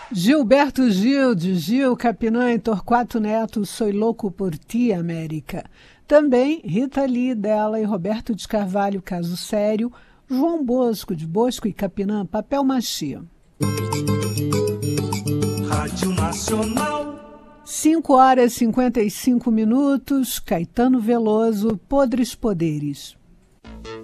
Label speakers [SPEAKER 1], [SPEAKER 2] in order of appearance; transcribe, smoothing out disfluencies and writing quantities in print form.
[SPEAKER 1] Gilberto Gil, de Gil, Capinã e Torquato Neto, Sou Louco por Ti, América. Também Rita Lee, dela, e Roberto de Carvalho, Caso Sério, João Bosco, de Bosco e Capinã, Papel Machê.
[SPEAKER 2] Rádio Nacional.
[SPEAKER 1] 5 horas e 55 minutos, Caetano Veloso, Podres Poderes.